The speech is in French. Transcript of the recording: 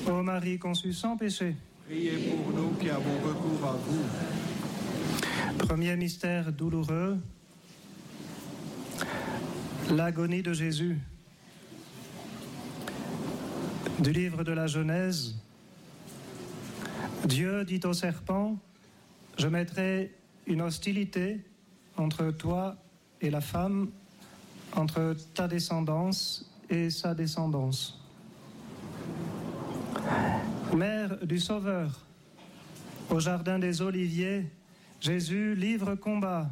Ô Marie conçue sans péché. Priez pour nous qui avons recours à vous. Premier mystère douloureux, l'agonie de Jésus. Du livre de la Genèse, Dieu dit au serpent, « Je mettrai une hostilité entre toi et la femme, entre ta descendance et sa descendance. » Mère du Sauveur, au jardin des Oliviers, Jésus livre combat